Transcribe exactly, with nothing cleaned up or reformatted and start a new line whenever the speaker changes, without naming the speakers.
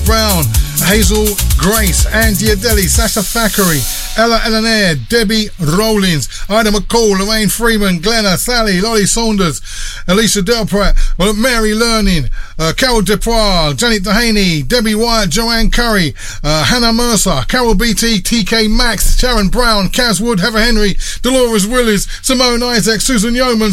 Brown, Hazel Grace, Andy Adeli, Sasha Thackeray, Ella Elenair, Debbie Rollins, Ida McCall, Lorraine Freeman, Glenna, Sally, Lolly Saunders, Alicia Delprat, well, Mary Learning, uh, Carol Depois, Janet Dehaney, Debbie Wyatt, Joanne Curry, uh, Hannah Mercer, Carol B T, T K Max, Sharon Brown, Kaz Wood, Heather Henry, Dolores Willis, Simone Isaac, Susan Yeoman,